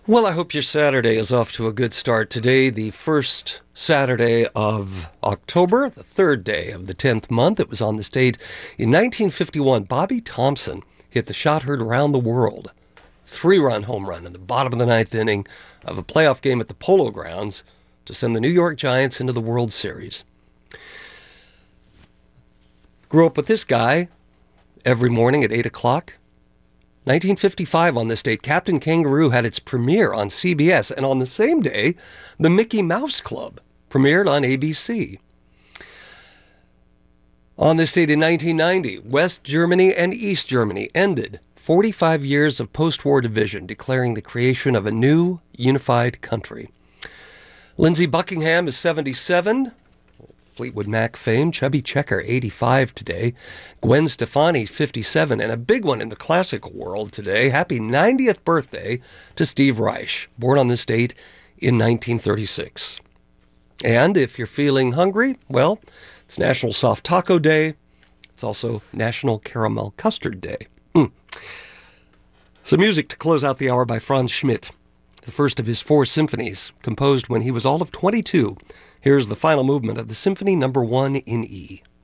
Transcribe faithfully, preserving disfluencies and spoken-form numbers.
Well, I hope your Saturday is off to a good start. Today, the first Saturday of October, the third day of the tenth month. It was on this date in nineteen fifty-one. Bobby Thompson hit the shot heard around the world. Three-run home run in the bottom of the ninth inning of a playoff game at the Polo Grounds to send the New York Giants into the World Series. Grew up with this guy every morning at eight o'clock. nineteen fifty-five on this date, Captain Kangaroo had its premiere on C B S, and on the same day, the Mickey Mouse Club premiered on A B C. On this date in nineteen ninety, West Germany and East Germany ended forty-five years of post-war division, declaring the creation of a new unified country. Lindsey Buckingham is seventy-seven. Fleetwood Mac fame, Chubby Checker, eighty-five today. Gwen Stefani, fifty-seven. And a big one in the classical world today. Happy ninetieth birthday to Steve Reich, born on this date in nineteen thirty-six. And if you're feeling hungry, well, it's National Soft Taco Day. It's also National Caramel Custard Day. Mm. Some music to close out the hour by Franz Schmidt, the first of his four symphonies, composed when he was all of twenty-two. Here's the final movement of the Symphony Number One in E.